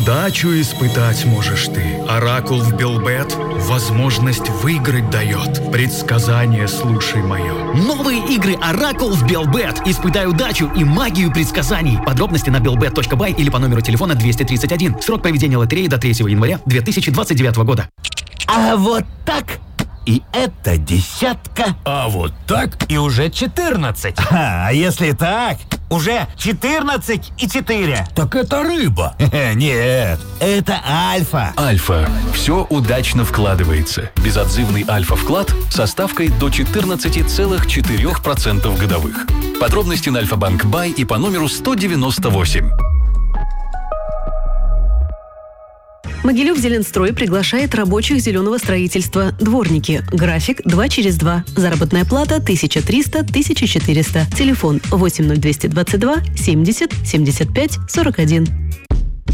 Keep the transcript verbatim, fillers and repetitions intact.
Удачу испытать можешь ты. Оракул в Белбет возможность выиграть дает. Предсказание слушай мое. Новые игры Оракул в Белбет. Испытай удачу и магию предсказаний. Подробности на белбет точка бай или по номеру телефона двести тридцать один. Срок проведения лотереи до третьего января две тысячи двадцать девятого года. А вот так и это десятка. А вот так и уже четырнадцать. А, а если так, уже четырнадцать и четыре. Так это рыба. Нет, это альфа. Альфа. Все удачно вкладывается. Безотзывный альфа-вклад со ставкой до четырнадцать целых четыре десятых процента годовых. Подробности на Альфа-банк Бай и по номеру сто девяносто восемь. Могилев-Зеленстрой приглашает рабочих зеленого строительства. Дворники. График два через два. Заработная плата тысяча триста - тысяча четыреста. Телефон восемь ноль двести двадцать два семьдесят семьдесят пять сорок один.